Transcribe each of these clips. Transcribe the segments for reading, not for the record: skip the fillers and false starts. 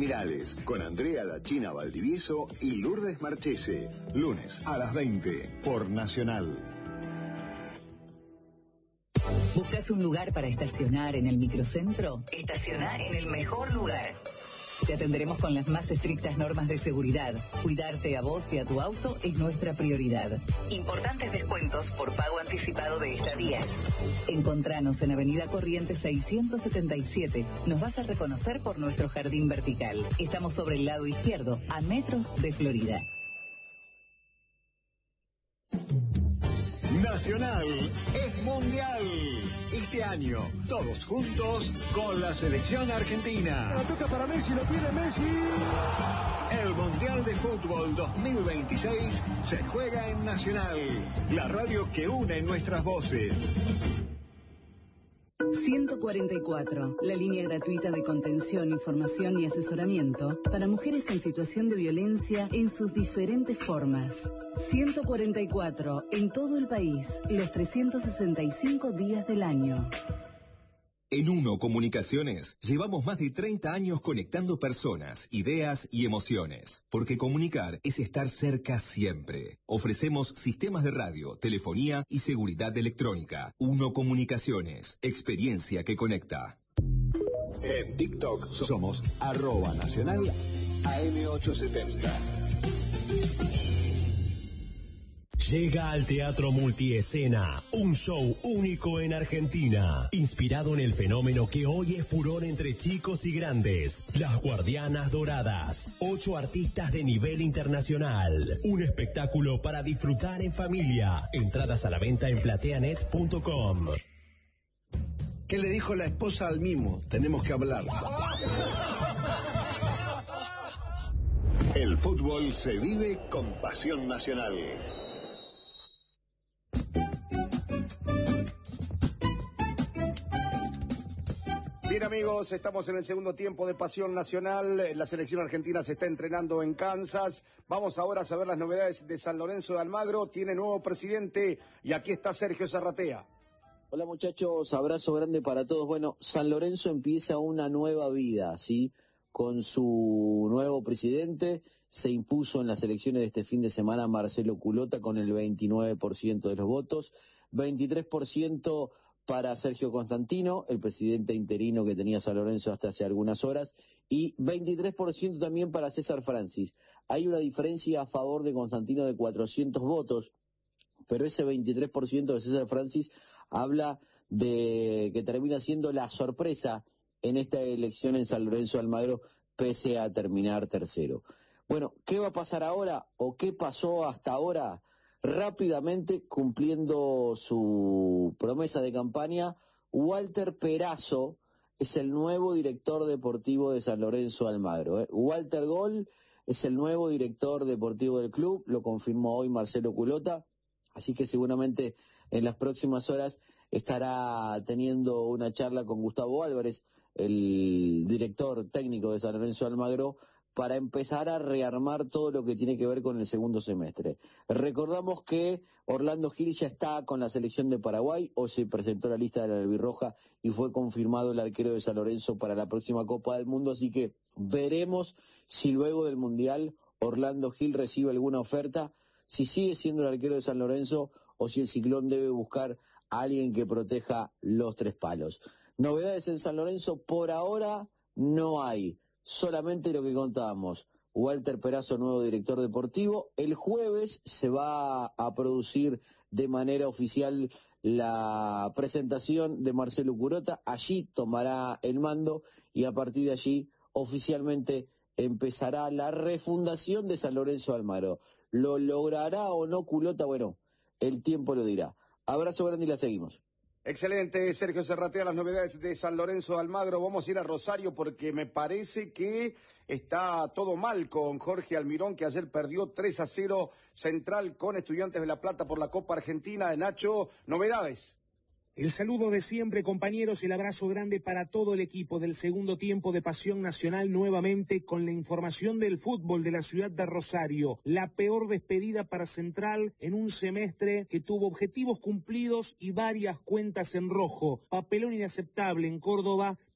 Virales, con Andrea La China Valdivieso y Lourdes Marchese. Lunes a las 20 por Nacional. ¿Buscas un lugar para estacionar en el microcentro? Estacionar en el mejor lugar. Te atenderemos con las más estrictas normas de seguridad. Cuidarte a vos y a tu auto es nuestra prioridad. Importantes descuentos por pago anticipado de estadías. Encontranos en Avenida Corrientes 677. Nos vas a reconocer por nuestro jardín vertical. Estamos sobre el lado izquierdo, a metros de Florida. Nacional es mundial. Este año, todos juntos con la selección argentina. La toca para Messi, lo tiene Messi. El Mundial de Fútbol 2026 se juega en Nacional, la radio que une nuestras voces. 144, la línea gratuita de contención, información y asesoramiento para mujeres en situación de violencia en sus diferentes formas. 144, en todo el país, los 365 días del año. En Uno Comunicaciones llevamos más de 30 años conectando personas, ideas y emociones, porque comunicar es estar cerca siempre. Ofrecemos sistemas de radio, telefonía y seguridad electrónica. Uno Comunicaciones, experiencia que conecta. En TikTok somos @nacional AM870. Llega al Teatro Multiescena, un show único en Argentina, inspirado en el fenómeno que hoy es furor entre chicos y grandes, Las Guardianas Doradas, 8 artistas de nivel internacional, un espectáculo para disfrutar en familia, entradas a la venta en plateanet.com. ¿Qué le dijo la esposa al mimo? Tenemos que hablar. El fútbol se vive con pasión nacional. Bien amigos, estamos en el segundo tiempo de Pasión Nacional. La selección argentina se está entrenando en Kansas. Vamos ahora a saber las novedades de San Lorenzo de Almagro. Tiene nuevo presidente y aquí está Sergio Zarratea. Hola muchachos, abrazo grande para todos. Bueno, San Lorenzo empieza una nueva vida, ¿sí? Con su nuevo presidente. Se impuso en las elecciones de este fin de semana Marcelo Culota con el 29% de los votos, 23% para Sergio Constantino, el presidente interino que tenía San Lorenzo hasta hace algunas horas, y 23% también para César Francis. Hay una diferencia a favor de Constantino de 400 votos, pero ese 23% de César Francis habla de que termina siendo la sorpresa en esta elección en San Lorenzo de Almagro, pese a terminar tercero. Bueno, ¿qué va a pasar ahora o qué pasó hasta ahora? Rápidamente, cumpliendo su promesa de campaña, Walter Perazo es el nuevo director deportivo de San Lorenzo de Almagro. Walter Gol es el nuevo director deportivo del club, lo confirmó hoy Marcelo Culota, así que seguramente en las próximas horas estará teniendo una charla con Gustavo Álvarez, el director técnico de San Lorenzo de Almagro, para empezar a rearmar todo lo que tiene que ver con el segundo semestre. Recordamos que Orlando Gil ya está con la selección de Paraguay, hoy se presentó la lista de la albirroja y fue confirmado el arquero de San Lorenzo para la próxima Copa del Mundo, así que veremos si luego del Mundial Orlando Gil recibe alguna oferta, si sigue siendo el arquero de San Lorenzo o si el Ciclón debe buscar a alguien que proteja los tres palos. Novedades en San Lorenzo por ahora no hay. Solamente lo que contábamos, Walter Perazo, nuevo director deportivo. El jueves se va a producir de manera oficial la presentación de Marcelo Culota, allí tomará el mando y a partir de allí oficialmente empezará la refundación de San Lorenzo de Almagro. ¿Lo logrará o no Culota? Bueno, el tiempo lo dirá. Abrazo grande y la seguimos. Excelente, Sergio Zarratea, las novedades de San Lorenzo de Almagro. Vamos a ir a Rosario porque me parece que está todo mal con Jorge Almirón, que ayer perdió 3-0 Central con Estudiantes de La Plata por la Copa Argentina. Nacho, novedades. El saludo de siempre, compañeros, el abrazo grande para todo el equipo del segundo tiempo de Pasión Nacional, nuevamente con la información del fútbol de la ciudad de Rosario. La peor despedida para Central en un semestre que tuvo objetivos cumplidos y varias cuentas en rojo. Papelón inaceptable en Córdoba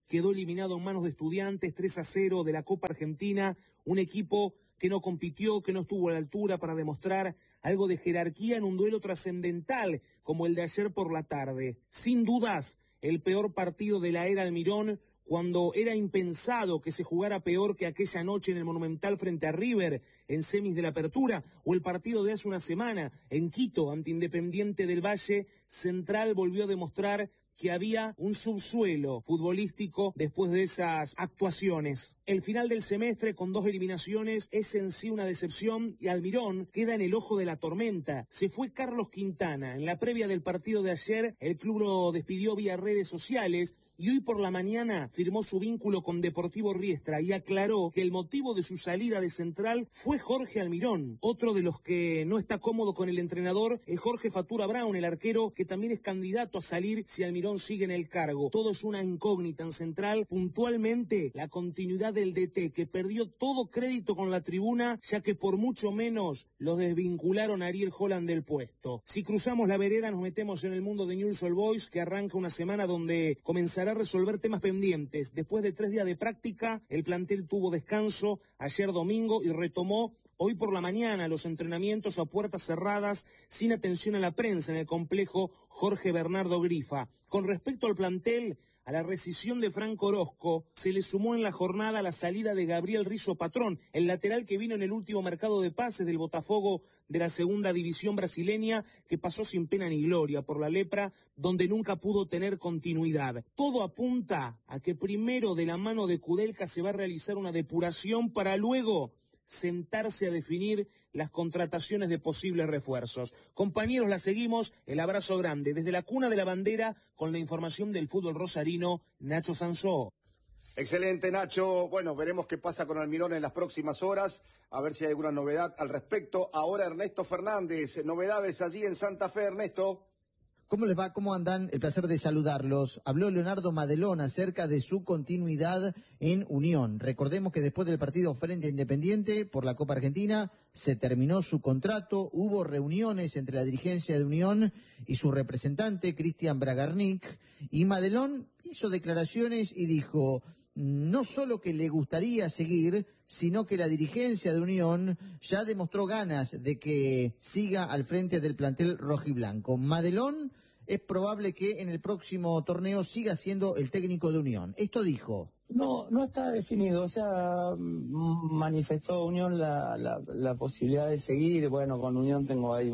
quedó eliminado en manos de Estudiantes 3-0 de la Copa Argentina, un equipo que no compitió, que no estuvo a la altura para demostrar algo de jerarquía en un duelo trascendental como el de ayer por la tarde. Sin dudas, el peor partido de la era Almirón, cuando era impensado que se jugara peor que aquella noche en el Monumental frente a River, en semis de la Apertura, o el partido de hace una semana, en Quito, ante Independiente del Valle. Central volvió a demostrar que había un subsuelo futbolístico después de esas actuaciones. El final del semestre con 2 eliminaciones es en sí una decepción y Almirón queda en el ojo de la tormenta. Se fue Carlos Quintana. En la previa del partido de ayer, el club lo despidió vía redes sociales y hoy por la mañana firmó su vínculo con Deportivo Riestra y aclaró que el motivo de su salida de Central fue Jorge Almirón. Otro de los que no está cómodo con el entrenador es Jorge Fatura Brown, el arquero, que también es candidato a salir si Almirón sigue en el cargo. Todo es una incógnita en Central, puntualmente la continuidad del DT, que perdió todo crédito con la tribuna, ya que por mucho menos lo desvincularon a Ariel Holland del puesto. Si cruzamos la vereda nos metemos en el mundo de Newell's Old Boys, que arranca una semana donde comenzará a resolver temas pendientes. Después de 3 días de práctica, el plantel tuvo descanso ayer domingo y retomó hoy por la mañana los entrenamientos a puertas cerradas, sin atención a la prensa, en el complejo Jorge Bernardo Grifa. Con respecto al plantel, a la rescisión de Franco Orozco se le sumó en la jornada la salida de Gabriel Rizzo Patrón, el lateral que vino en el último mercado de pases del Botafogo de la segunda división brasileña, que pasó sin pena ni gloria por la lepra, donde nunca pudo tener continuidad. Todo apunta a que primero, de la mano de Kudelka, se va a realizar una depuración para luego sentarse a definir las contrataciones de posibles refuerzos. Compañeros, la seguimos. El abrazo grande desde la cuna de la bandera con la información del fútbol rosarino, Nacho Sansó. Excelente, Nacho. Bueno, veremos qué pasa con Almirón en las próximas horas, a ver si hay alguna novedad al respecto. Ahora Ernesto Fernández, novedades allí en Santa Fe, Ernesto. ¿Cómo les va? ¿Cómo andan? El placer de saludarlos. Habló Leonardo Madelón acerca de su continuidad en Unión. Recordemos que después del partido frente a Independiente por la Copa Argentina se terminó su contrato, hubo reuniones entre la dirigencia de Unión y su representante, Cristian Bragarnik, y Madelón hizo declaraciones y dijo: no solo que le gustaría seguir, sino que la dirigencia de Unión ya demostró ganas de que siga al frente del plantel rojiblanco. Madelón es probable que en el próximo torneo siga siendo el técnico de Unión. Esto dijo. No está definido, o sea, manifestó Unión la posibilidad de seguir. Bueno, con Unión hay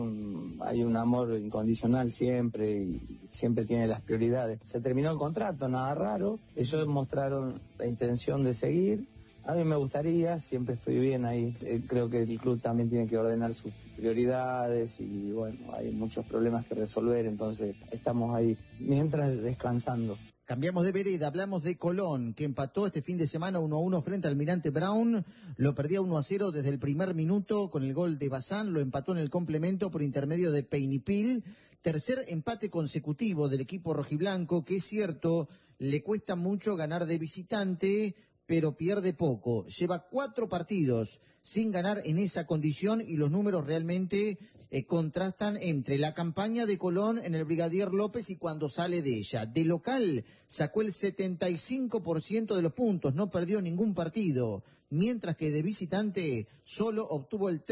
un amor incondicional siempre y siempre tiene las prioridades. Se terminó el contrato, nada raro, ellos mostraron la intención de seguir. A mí me gustaría, siempre estoy bien ahí. Creo que el club también tiene que ordenar sus prioridades y bueno, hay muchos problemas que resolver, entonces estamos ahí mientras descansando. Cambiamos de vereda, hablamos de Colón, que empató este fin de semana 1-1 frente al Almirante Brown, lo perdía 1-0 desde el primer minuto con el gol de Bazán, lo empató en el complemento por intermedio de Peinipil. Tercer empate consecutivo del equipo rojiblanco, que es cierto, le cuesta mucho ganar de visitante, pero pierde poco. Lleva 4 partidos sin ganar en esa condición y los números realmente contrastan entre la campaña de Colón en el Brigadier López y cuando sale de ella. De local sacó el 75% de los puntos, no perdió ningún partido, mientras que de visitante solo obtuvo el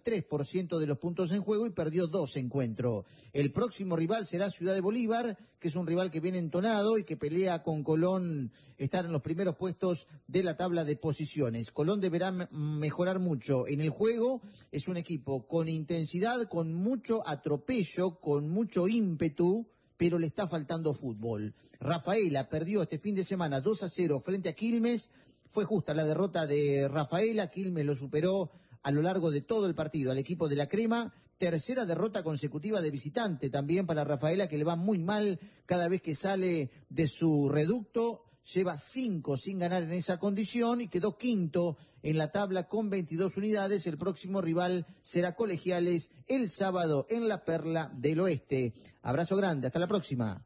33% de los puntos en juego y perdió 2 encuentros. El próximo rival será Ciudad de Bolívar, que es un rival que viene entonado y que pelea con Colón estar en los primeros puestos de la tabla de posiciones. Colón deberá mejorar mucho en el juego, es un equipo con intensidad, con mucho atropello, con mucho ímpetu, pero le está faltando fútbol. Rafaela perdió este fin de semana 2-0 frente a Quilmes. Fue justa la derrota de Rafaela, Quilmes lo superó a lo largo de todo el partido al equipo de la Crema. Tercera derrota consecutiva de visitante también para Rafaela, que le va muy mal cada vez que sale de su reducto. Lleva 5 sin ganar en esa condición y quedó quinto en la tabla con 22 unidades. El próximo rival será Colegiales el sábado en la Perla del Oeste. Abrazo grande, hasta la próxima.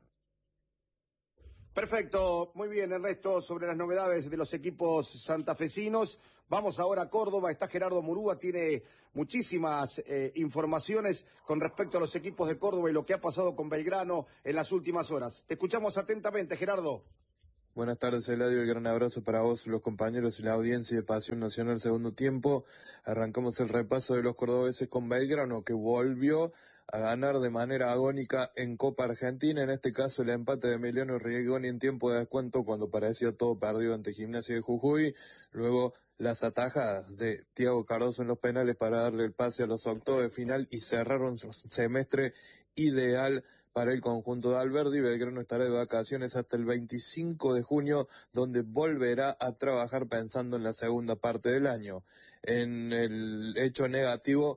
Perfecto, muy bien, Ernesto, sobre las novedades de los equipos santafesinos. Vamos ahora a Córdoba, está Gerardo Murúa, tiene muchísimas informaciones con respecto a los equipos de Córdoba y lo que ha pasado con Belgrano en las últimas horas. Te escuchamos atentamente, Gerardo. Buenas tardes, Eladio, y gran abrazo para vos, los compañeros y la audiencia de Pasión Nacional segundo tiempo. Arrancamos el repaso de los cordobeses con Belgrano, que volvió a ganar de manera agónica en Copa Argentina, en este caso el empate de Emiliano Rigoni en tiempo de descuento cuando parecía todo perdido ante Gimnasia de Jujuy, luego las atajadas de Thiago Cardoso en los penales para darle el pase a los octavos de final y cerraron su semestre ideal para el conjunto de Alberdi. Belgrano estará de vacaciones hasta el 25 de junio, donde volverá a trabajar pensando en la segunda parte del año. En el hecho negativo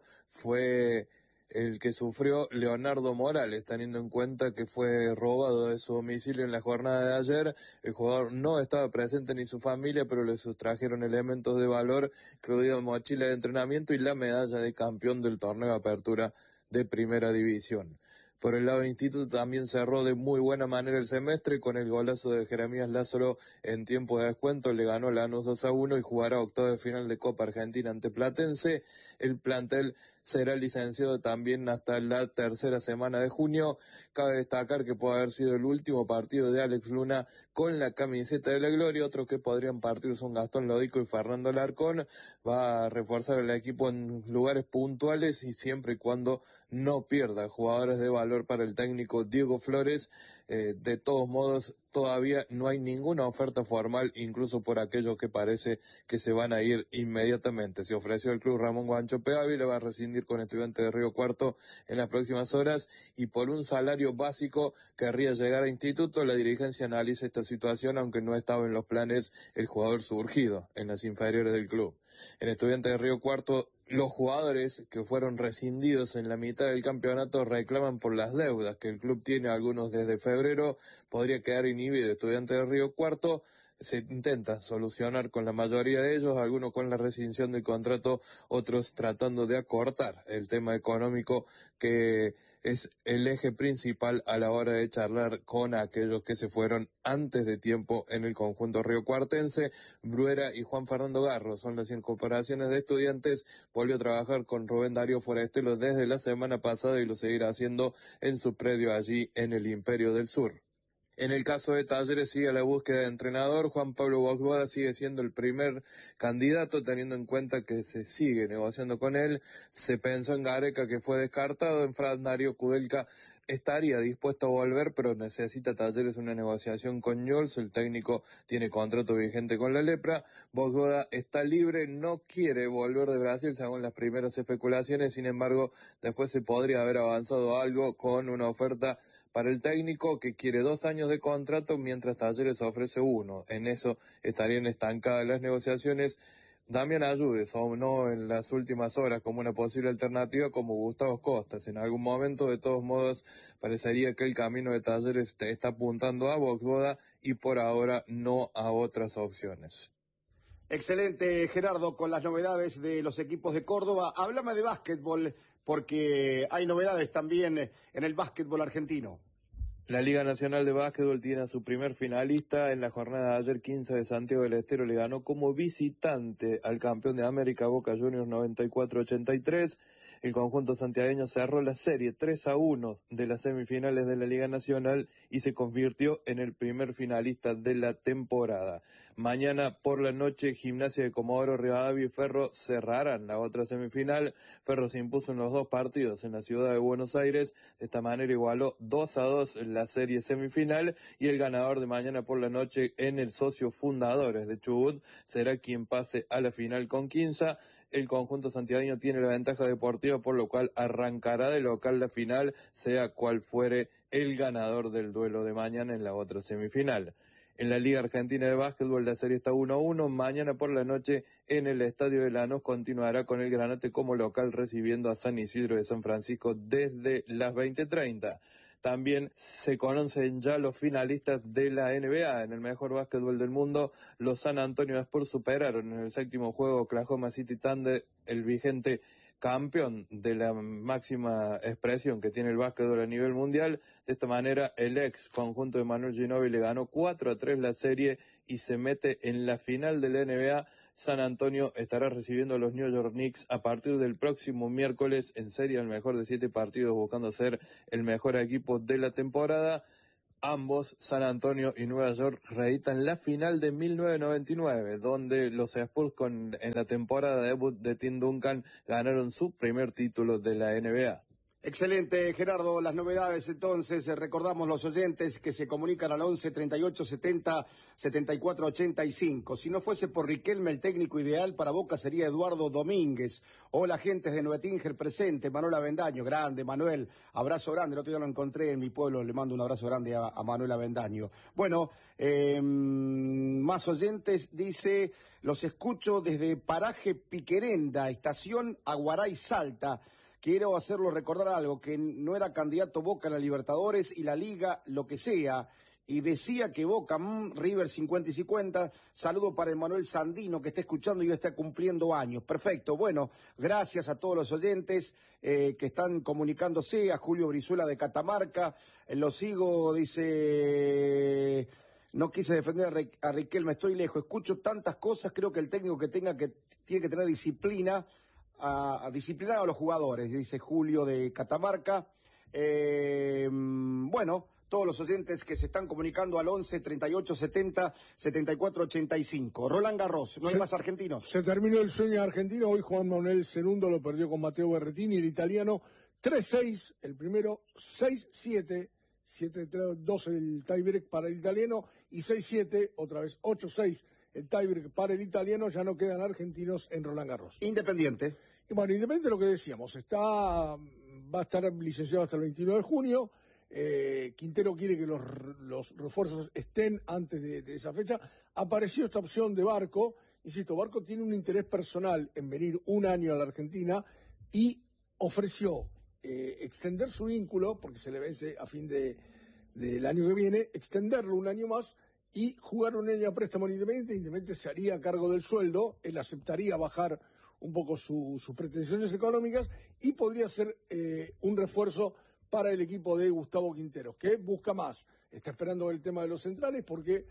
fue el que sufrió Leonardo Morales, teniendo en cuenta que fue robado de su domicilio en la jornada de ayer. El jugador no estaba presente ni su familia, pero le sustrajeron elementos de valor, incluido mochila de entrenamiento y la medalla de campeón del torneo de apertura de Primera División. Por el lado del Instituto también cerró de muy buena manera el semestre con el golazo de Jeremías Lázaro en tiempo de descuento. Le ganó Lanús 2-1 y jugará octavo de final de Copa Argentina ante Platense. El plantel será licenciado también hasta la tercera semana de junio. Cabe destacar que puede haber sido el último partido de Alex Luna con la camiseta de la Gloria. Otros que podrían partir son Gastón Lodico y Fernando Alarcón. Va a reforzar el equipo en lugares puntuales y siempre y cuando no pierda jugadores de valor para el técnico Diego Flores. De todos modos, todavía no hay ninguna oferta formal, incluso por aquellos que parece que se van a ir inmediatamente. Se ofreció el club Ramón Guancho Peavi, le va a rescindir con Estudiantes de Río Cuarto en las próximas horas y por un salario básico querría llegar a Instituto. La dirigencia analiza esta situación, aunque no estaba en los planes el jugador surgido en las inferiores del club. En Estudiantes de Río Cuarto, los jugadores que fueron rescindidos en la mitad del campeonato reclaman por las deudas que el club tiene, algunos desde febrero. Podría quedar inhibido Estudiantes de Río Cuarto. Se intenta solucionar con la mayoría de ellos, algunos con la rescisión del contrato, otros tratando de acortar el tema económico, que es el eje principal a la hora de charlar con aquellos que se fueron antes de tiempo en el conjunto riocuartense. Bruera y Juan Fernando Garro son las incorporaciones de Estudiantes. Volvió a trabajar con Rubén Darío Forestelo desde la semana pasada y lo seguirá haciendo en su predio allí en el Imperio del Sur. En el caso de Talleres sigue la búsqueda de entrenador. Juan Pablo Bosboda sigue siendo el primer candidato, teniendo en cuenta que se sigue negociando con él. Se pensó en Gareca, que fue descartado. En Fran Darío Kudelka estaría dispuesto a volver, pero necesita Talleres una negociación con Newell's. El técnico tiene contrato vigente con la Lepra. Bosboda está libre, no quiere volver de Brasil según las primeras especulaciones. Sin embargo, después se podría haber avanzado algo con una oferta para el técnico, que quiere 2 años de contrato, mientras Talleres ofrece 1. En eso estarían estancadas las negociaciones. Damián Ayude sonó en las últimas horas como una posible alternativa, como Gustavo Costas. En algún momento, de todos modos, parecería que el camino de Talleres está apuntando a Bosboda y por ahora no a otras opciones. Excelente, Gerardo, con las novedades de los equipos de Córdoba. Háblame de básquetbol, porque hay novedades también en el básquetbol argentino. La Liga Nacional de Básquetbol tiene a su primer finalista. En la jornada de ayer, 15 de Santiago del Estero le ganó como visitante al campeón de América, Boca Juniors, 94-83. El conjunto santiagueño cerró la serie 3-1 de las semifinales de la Liga Nacional y se convirtió en el primer finalista de la temporada. Mañana por la noche, Gimnasia de Comodoro Rivadavia y Ferro cerrarán la otra semifinal. Ferro se impuso en los 2 partidos en la ciudad de Buenos Aires. De esta manera igualó 2-2 la serie semifinal y el ganador de mañana por la noche en el socio fundadores de Chubut será quien pase a la final con Quinza. El conjunto santiagueño tiene la ventaja deportiva, por lo cual arrancará de local la final, sea cual fuere el ganador del duelo de mañana en la otra semifinal. En la Liga Argentina de Básquetbol la serie está 1-1. Mañana por la noche en el Estadio de Lanús continuará con el Granate como local recibiendo a San Isidro de San Francisco desde las 20:30. También se conocen ya los finalistas de la NBA. En el mejor básquetbol del mundo, los San Antonio Spurs superaron en el 7º juego Oklahoma City Thunder, el vigente campeón de la máxima expresión que tiene el básquetbol a nivel mundial. De esta manera, el ex conjunto de Manu Ginóbili le ganó 4-3 la serie y se mete en la final de la NBA. San Antonio estará recibiendo a los New York Knicks a partir del próximo miércoles en serie, el mejor de 7 partidos, buscando ser el mejor equipo de la temporada. Ambos, San Antonio y Nueva York, reeditan la final de 1999, donde los Spurs en la temporada de debut de Tim Duncan ganaron su primer título de la NBA. Excelente, Gerardo. Las novedades, entonces, recordamos los oyentes que se comunican al 11 38 70 74 85. Si no fuese por Riquelme, el técnico ideal para Boca sería Eduardo Domínguez. Hola, gentes de Nueva presente. Manuel Avendaño, grande, Manuel. Abrazo grande. El otro día lo encontré en mi pueblo. Le mando un abrazo grande a Manuel Avendaño. Bueno, más oyentes, dice, los escucho desde Paraje Piquerenda, estación Aguaray Salta. Quiero hacerlo recordar algo, que no era candidato Boca en la Libertadores y la Liga, lo que sea, y decía que Boca, River 50 y 50, saludo para Emanuel Sandino, que está escuchando y hoy está cumpliendo años. Perfecto, bueno, gracias a todos los oyentes que están comunicándose, a Julio Brizuela de Catamarca, lo sigo, dice... No quise defender a Riquelme, estoy lejos, escucho tantas cosas, creo que el técnico tiene que tener disciplina, a disciplinar a los jugadores, dice Julio de Catamarca. Bueno, todos los oyentes que se están comunicando al 11 38 70 74 85. Roland Garros, ¿no hay más argentinos? Se terminó el sueño argentino, hoy Juan Manuel Cerundo lo perdió con Matteo Berrettini, el italiano, 3-6, el primero, 6-7, 7-2 el tiebreak para el italiano y 6-7, otra vez 8-6. El tiebreak para el italiano, ya no quedan argentinos en Roland Garros. Independiente. Y bueno, Independiente, lo que decíamos, va a estar licenciado hasta el 29 de junio. Quintero quiere que los refuerzos estén antes de esa fecha. Apareció esta opción de Barco. Insisto, Barco tiene un interés personal en venir un año a la Argentina y ofreció extender su vínculo, porque se le vence a fin del año que viene, extenderlo un año más y jugar un año a préstamo en Independiente. Independiente se haría cargo del sueldo, él aceptaría bajar un poco sus pretensiones económicas y podría ser un refuerzo para el equipo de Gustavo Quinteros, que busca más. Está esperando el tema de los centrales porque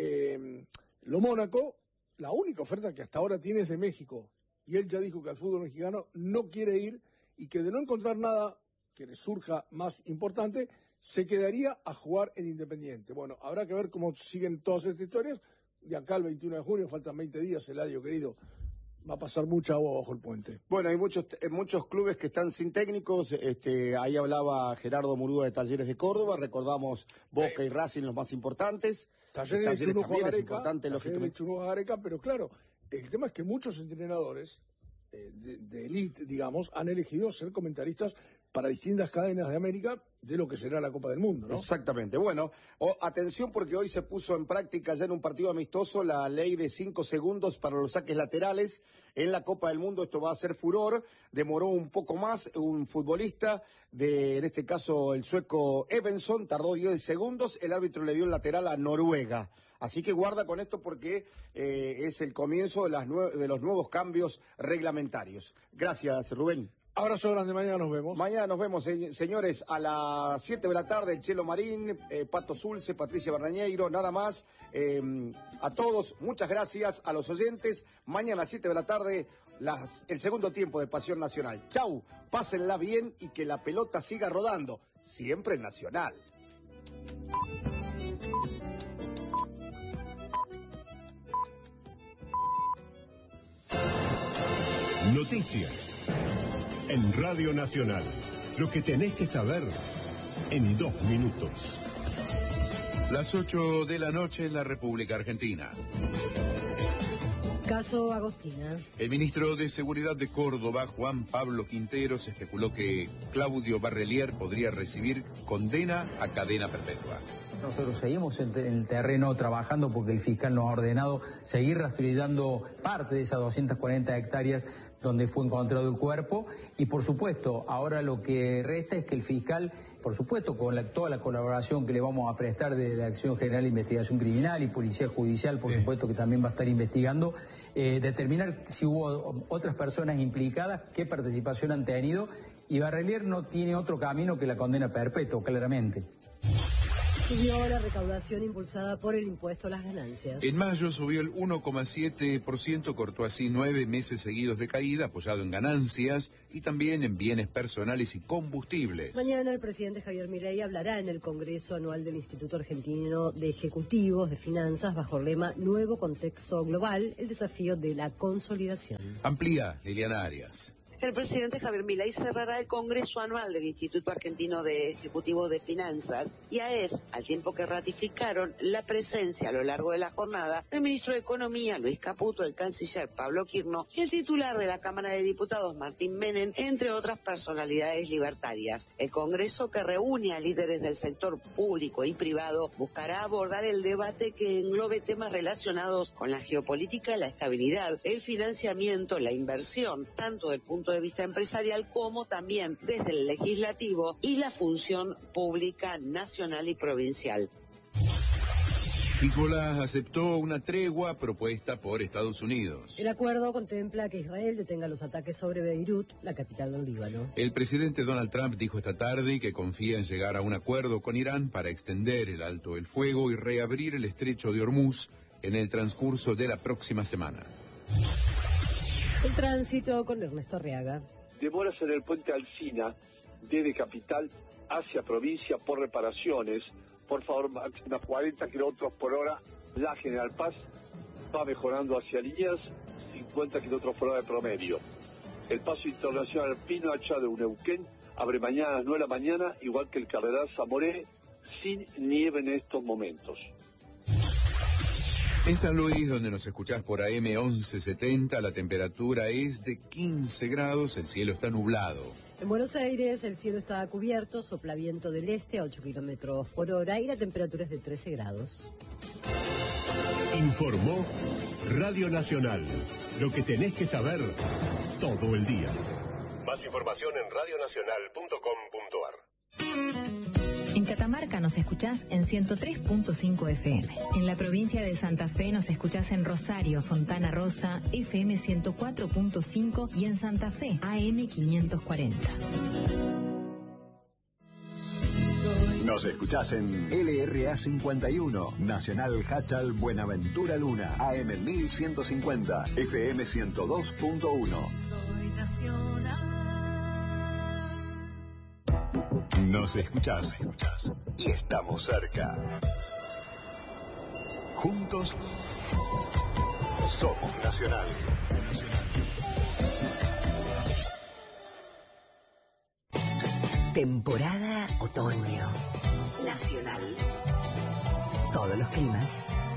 lo Mónaco, la única oferta que hasta ahora tiene es de México. Y él ya dijo que al fútbol mexicano no quiere ir y que de no encontrar nada que le surja más importante, se quedaría a jugar en Independiente. Bueno, habrá que ver cómo siguen todas estas historias. De acá al 21 de junio, faltan 20 días, Eladio querido, va a pasar mucha agua bajo el puente. Bueno, hay muchos clubes que están sin técnicos. Ahí hablaba Gerardo Murúa de Talleres de Córdoba. Recordamos Boca y Racing, los más importantes. Talleres Chunujo Gareca, pero claro, el tema es que muchos entrenadores de élite, digamos, han elegido ser comentaristas para distintas cadenas de América de lo que será la Copa del Mundo, ¿no? Exactamente. Bueno, atención porque hoy se puso en práctica ya en un partido amistoso la ley de 5 segundos para los saques laterales en la Copa del Mundo. Esto va a ser furor. Demoró un poco más un futbolista, en este caso el sueco Evenson, tardó 10 segundos. El árbitro le dio el lateral a Noruega. Así que guarda con esto porque es el comienzo de los nuevos cambios reglamentarios. Gracias, Rubén. Abrazo grande, mañana nos vemos. Mañana nos vemos, señores, a las 7 de la tarde, el Chelo Marín, Pato Zulce, Patricia Bernañeiro, nada más. A todos, muchas gracias, a los oyentes. Mañana a las 7 de la tarde, el segundo tiempo de Pasión Nacional. Chau, pásenla bien y que la pelota siga rodando, siempre en Nacional. Noticias en Radio Nacional. Lo que tenés que saber en 2 minutos. Las 8 de la noche en la República Argentina. Caso Agostina. El ministro de Seguridad de Córdoba, Juan Pablo Quinteros, especuló que Claudio Barrelier podría recibir condena a cadena perpetua. Nosotros seguimos en el terreno trabajando porque el fiscal nos ha ordenado seguir rastreando parte de esas 240 hectáreas donde fue encontrado el cuerpo y por supuesto ahora lo que resta es que el fiscal, por supuesto con toda la colaboración que le vamos a prestar de la Acción General de Investigación Criminal y Policía Judicial, por supuesto que también va a estar investigando, determinar si hubo otras personas implicadas, qué participación han tenido y Barrelier no tiene otro camino que la condena perpetua, claramente. Subió la recaudación impulsada por el impuesto a las ganancias. En mayo subió el 1,7%, cortó así 9 meses seguidos de caída, apoyado en ganancias y también en bienes personales y combustibles. Mañana el presidente Javier Milei hablará en el Congreso Anual del Instituto Argentino de Ejecutivos de Finanzas bajo el lema Nuevo Contexto Global, el desafío de la consolidación. Amplía Liliana Arias. El presidente Javier Milei cerrará el Congreso Anual del Instituto Argentino de Ejecutivos de Finanzas, IAEF, al tiempo que ratificaron la presencia a lo largo de la jornada del ministro de Economía, Luis Caputo, el canciller Pablo Quirno y el titular de la Cámara de Diputados, Martín Menem, entre otras personalidades libertarias. El Congreso, que reúne a líderes del sector público y privado, buscará abordar el debate que englobe temas relacionados con la geopolítica, la estabilidad, el financiamiento, la inversión, tanto del punto de vista empresarial como también desde el legislativo y la función pública nacional y provincial. Hezbollah aceptó una tregua propuesta por Estados Unidos. El acuerdo contempla que Israel detenga los ataques sobre Beirut, la capital del Líbano. El presidente Donald Trump dijo esta tarde que confía en llegar a un acuerdo con Irán para extender el alto el fuego y reabrir el estrecho de Hormuz en el transcurso de la próxima semana. El tránsito con Ernesto Arriaga. Demoras en el puente Alsina, desde capital hacia provincia por reparaciones. Por favor, máxima 40 kilómetros por hora. La General Paz va mejorando hacia Liniers, 50 kilómetros por hora de promedio. El paso internacional Pino Hacha de Neuquén abre mañana a las 9 de la mañana, igual que el Cardenal Zamoré, sin nieve en estos momentos. En San Luis, donde nos escuchás por AM 1170, la temperatura es de 15 grados, el cielo está nublado. En Buenos Aires el cielo está cubierto, sopla viento del este a 8 kilómetros por hora y la temperatura es de 13 grados. Informó Radio Nacional. Lo que tenés que saber todo el día. Más información en radionacional.com.ar. En Catamarca nos escuchás en 103.5 FM. En la provincia de Santa Fe nos escuchás en Rosario, Fontana Rosa, FM 104.5 y en Santa Fe, AM 540. Nos escuchás en LRA 51, Nacional Hachal Buenaventura Luna, AM 1150, FM 102.1. Soy nacional. Nos escuchás y estamos cerca. Juntos somos Nacional. Temporada otoño. Nacional. Todos los climas